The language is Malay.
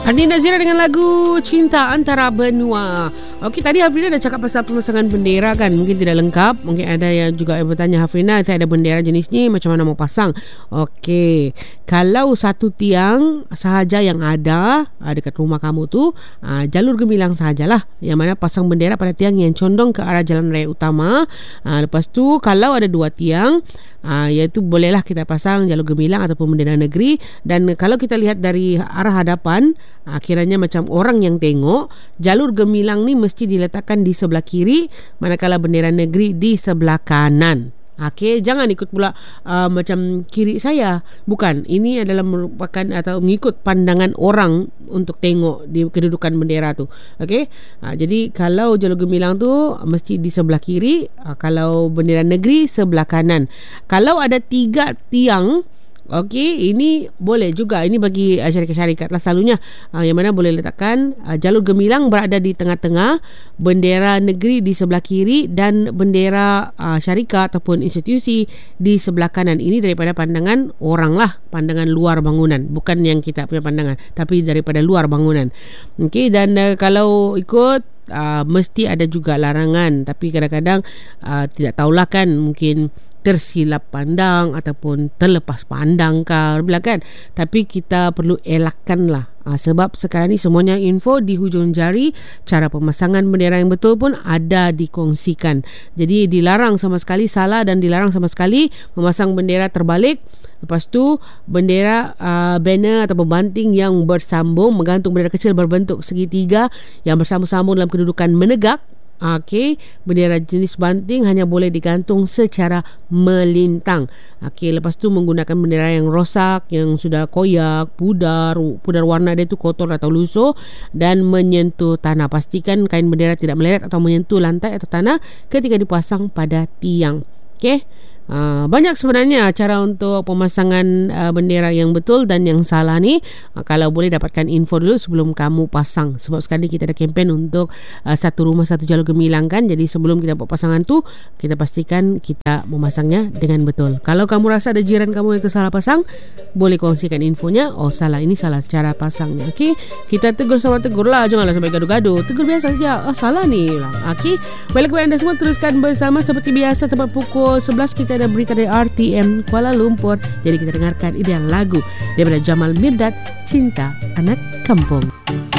Ardi Nazira dengan lagu Cinta Antara Benua. Okey, tadi Hafrina dah cakap pasal pemasangan bendera kan. Mungkin tidak lengkap. Mungkin ada yang juga bertanya, Hafrina, saya ada bendera jenis ni, macam mana mau pasang? Okey, kalau satu tiang sahaja yang ada dekat rumah kamu tu, jalur gemilang sahajalah. Yang mana pasang bendera pada tiang yang condong ke arah jalan raya utama. Lepas tu, kalau ada dua tiang, iaitu bolehlah kita pasang jalur gemilang ataupun bendera negeri. Dan kalau kita lihat dari arah hadapan, kiranya macam orang yang tengok, jalur gemilang ni mesti diletakkan di sebelah kiri, manakala bendera negeri di sebelah kanan. Okey, jangan ikut pula macam kiri saya. Bukan, ini adalah merupakan atau mengikut pandangan orang untuk tengok di kedudukan bendera tu. Okey, jadi kalau jalur gemilang tu mesti di sebelah kiri, kalau bendera negeri sebelah kanan. Kalau ada 3 tiang, okey, ini boleh juga. Ini bagi syarikat-syarikat lah selalunya, yang mana boleh letakkan jalur gemilang berada di tengah-tengah, bendera negeri di sebelah kiri dan bendera syarikat ataupun institusi di sebelah kanan. Ini daripada pandangan orang lah, pandangan luar bangunan, bukan yang kita punya pandangan, tapi daripada luar bangunan. Okey, dan kalau ikut mesti ada juga larangan, tapi kadang-kadang tidak tahulah kan, mungkin tersilap pandang ataupun terlepas pandang kan. Tapi kita perlu elakkan lah, sebab sekarang ni semuanya info di hujung jari. Cara pemasangan bendera yang betul pun ada dikongsikan. Jadi dilarang sama sekali salah dan dilarang sama sekali memasang bendera terbalik. Lepas tu bendera banner atau banting yang bersambung, menggantung bendera kecil berbentuk segitiga yang bersambung-sambung dalam kedudukan menegak. Okey, bendera jenis banting hanya boleh digantung secara melintang. Okey, lepas tu menggunakan bendera yang rosak, yang sudah koyak, pudar warna dia tu kotor atau lusuh dan menyentuh tanah. Pastikan kain bendera tidak meleret atau menyentuh lantai atau tanah ketika dipasang pada tiang. Okey. Banyak sebenarnya cara untuk pemasangan bendera yang betul dan yang salah ni. Kalau boleh dapatkan info dulu sebelum kamu pasang, sebab sekarang ni kita ada kempen untuk satu rumah satu jalur gemilang kan. Jadi sebelum kita buat pasangan tu, kita pastikan kita memasangnya dengan betul. Kalau kamu rasa ada jiran kamu yang tersalah pasang, boleh kongsikan infonya. Oh salah, ini salah cara pasangnya. Okey, kita tegur sama tegur lah, janganlah sampai gaduh-gaduh. Tegur biasa saja, salah ni lah. Okey, baiklah kepada anda semua, teruskan bersama seperti biasa. Tepat pukul 11 kita ada berita dari RTM Kuala Lumpur. Jadi kita dengarkan ideal lagu daripada Jamal Mirdad, Cinta Anak Kampung.